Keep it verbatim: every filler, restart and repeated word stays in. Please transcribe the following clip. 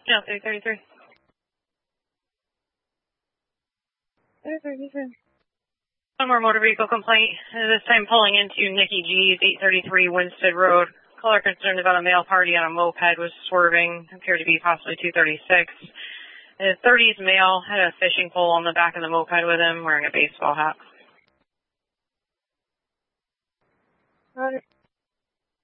Yeah, three thirty-three. three thirty-three. One more motor vehicle complaint, this time pulling into Nikki G's eight thirty-three Winstead Road. Caller concerned about a male party on a moped was swerving, appeared to be possibly two thirty-six. The thirties male had a fishing pole on the back of the moped with him, wearing a baseball hat. Got it.